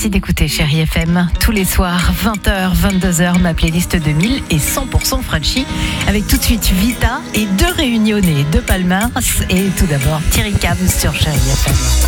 Merci d'écouter Chérie FM. Tous les soirs, 20h, 22h, ma playlist 2000 et 100% Frenchy. Avec tout de suite Vita et deux réunionnais de Palmas. Et tout d'abord, Thierry Cab sur Chérie FM.